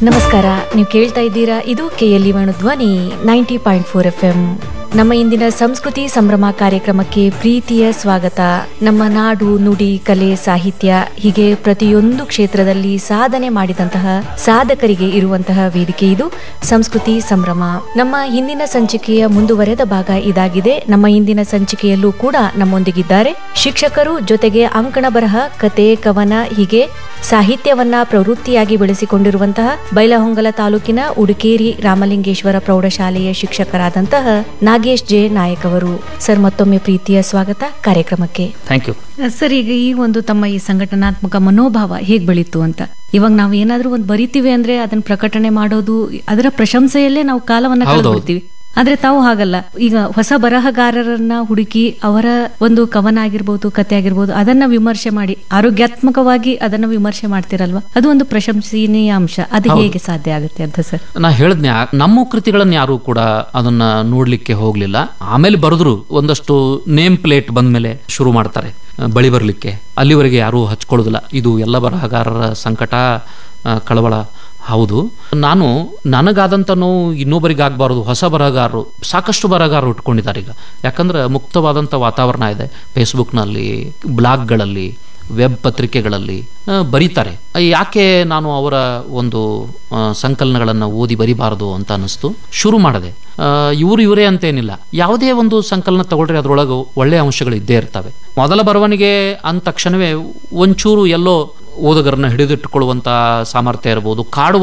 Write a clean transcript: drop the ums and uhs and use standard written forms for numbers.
ನಮಸ್ಕಾರ, ನೀವು ಕೇಳ್ತಾ ಇದ್ದೀರಾ ಇದು KLE ಧ್ವನಿ 90.4 FM. ನಮ್ಮ ಇಂದಿನ ಸಂಸ್ಕೃತಿ ಸಂಭ್ರಮ ಕಾರ್ಯಕ್ರಮಕ್ಕೆ ಪ್ರೀತಿಯ ಸ್ವಾಗತ. ನಮ್ಮ ನಾಡು, ನುಡಿ, ಕಲೆ, ಸಾಹಿತ್ಯ ಹೀಗೆ ಪ್ರತಿಯೊಂದು ಕ್ಷೇತ್ರದಲ್ಲಿ ಸಾಧನೆ ಮಾಡಿದಂತಹ ಸಾಧಕರಿಗೆ ಇರುವಂತಹ ವೇದಿಕೆ ಇದು ಸಂಸ್ಕೃತಿ ಸಂಭ್ರಮ. ನಮ್ಮ ಹಿಂದಿನ ಸಂಚಿಕೆಯ ಮುಂದುವರೆದ ಭಾಗ ಇದಾಗಿದೆ. ನಮ್ಮ ಇಂದಿನ ಸಂಚಿಕೆಯಲ್ಲೂ ಕೂಡ ನಮ್ಮೊಂದಿಗಿದ್ದಾರೆ ಶಿಕ್ಷಕರು, ಜೊತೆಗೆ ಅಂಕಣ ಬರಹ, ಕತೆ, ಕವನ ಹೀಗೆ ಸಾಹಿತ್ಯವನ್ನ ಪ್ರವೃತ್ತಿಯಾಗಿ ಬೆಳೆಸಿಕೊಂಡಿರುವಂತಹ ಬೈಲಹೊಂಗಲ ತಾಲೂಕಿನ ಉಡುಕೇರಿ ರಾಮಲಿಂಗೇಶ್ವರ ಪ್ರೌಢಶಾಲೆಯ ಶಿಕ್ಷಕರಾದಂತಹ ನಾಗೇಶ್ ಜೆ ನಾಯಕ್ ಅವರು. ಸರ್, ಮತ್ತೊಮ್ಮೆ ಪ್ರೀತಿಯ ಸ್ವಾಗತ ಕಾರ್ಯಕ್ರಮಕ್ಕೆ. Thank you sir. ಈಗ ಈ ಒಂದು ತಮ್ಮ ಈ ಸಂಘಟನಾತ್ಮಕ ಮನೋಭಾವ ಹೇಗ್ ಬೆಳೀತು ಅಂತ, ಇವಾಗ ನಾವು ಏನಾದ್ರೂ ಒಂದು ಬರಿತೀವಿ ಅಂದ್ರೆ ಅದನ್ನ ಪ್ರಕಟಣೆ ಮಾಡೋದು, ಅದರ ಪ್ರಶಂಸೆಯಲ್ಲೇ ನಾವು ಕಾಲವನ್ನ ಕಳೆದ್ಬಿಡ್ತೀವಿ. ಆದ್ರೆ ತಾವು ಹಾಗಲ್ಲ. ಈಗ ಹೊಸ ಬರಹಗಾರರನ್ನ ಹುಡುಕಿ ಅವರ ಒಂದು ಕವನ ಆಗಿರ್ಬೋದು, ಕತೆ ಆಗಿರ್ಬೋದು, ಅದನ್ನ ವಿಮರ್ಶೆ ಮಾಡಿ ಆರೋಗ್ಯಾತ್ಮಕವಾಗಿ ಅದನ್ನ ವಿಮರ್ಶೆ ಮಾಡ್ತಿರಲ್ವಾ, ಅದು ಒಂದು ಪ್ರಶಂಸನೀಯ ಅಂಶ. ಅದು ಹೇಗೆ ಸಾಧ್ಯ ಆಗುತ್ತೆ ಅಂತ ಸರ್? ನಾ ಹೇಳಿದ್ನೆ, ನಮ್ಮ ಕೃತಿಗಳನ್ನ ಯಾರು ಕೂಡ ಅದನ್ನ ನೋಡ್ಲಿಕ್ಕೆ ಹೋಗ್ಲಿಲ್ಲ. ಆಮೇಲೆ ಬರೆದ್ರು, ಒಂದಷ್ಟು ನೇಮ್ ಪ್ಲೇಟ್ ಬಂದ್ಮೇಲೆ ಶುರು ಮಾಡ್ತಾರೆ ಬಳಿ ಬರ್ಲಿಕ್ಕೆ. ಅಲ್ಲಿವರೆಗೆ ಯಾರು ಹಚ್ಕೊಳ್ಳೋದಿಲ್ಲ. ಇದು ಎಲ್ಲ ಬರಹಗಾರರ ಸಂಕಟ, ಕಳವಳ. ಹೌದು, ನಾನು ನನಗಾದಂತ ನೋವು ಇನ್ನೊಬ್ಬರಿಗಾಗಬಾರದು. ಹೊಸ ಬರಹಗಾರರು, ಸಾಕಷ್ಟು ಬರಹಗಾರರು ಉಟ್ಕೊಂಡಿದ್ದಾರೆ ಈಗ. ಯಾಕಂದ್ರೆ ಮುಕ್ತವಾದಂಥ ವಾತಾವರಣ ಇದೆ. ಫೇಸ್ಬುಕ್ನಲ್ಲಿ, ಬ್ಲಾಗ್ಗಳಲ್ಲಿ, ವೆಬ್ ಪತ್ರಿಕೆಗಳಲ್ಲಿ ಬರೀತಾರೆ. ಯಾಕೆ ನಾನು ಅವರ ಒಂದು ಸಂಕಲನಗಳನ್ನು ಓದಿ ಬರಿಬಾರದು ಅಂತ ಅನ್ನಿಸ್ತು. ಶುರು ಮಾಡಿದೆ. ಇವರೇ ಅಂತೇನಿಲ್ಲ, ಯಾವುದೇ ಒಂದು ಸಂಕಲನ ತಗೊಳ್ರಿ ಅದರೊಳಗೆ ಒಳ್ಳೆಯ ಅಂಶಗಳು ಇದ್ದೇ ಇರ್ತವೆ. ಮೊದಲ ಬರವಣಿಗೆ ಅಂದ ತಕ್ಷಣವೇ ಒಂಚೂರು ಎಲ್ಲೋ ಓದುಗರನ್ನ ಹಿಡಿದಿಟ್ಟುಕೊಳ್ಳುವಂಥ ಸಾಮರ್ಥ್ಯ ಇರ್ಬೋದು, ಕಾಡುವ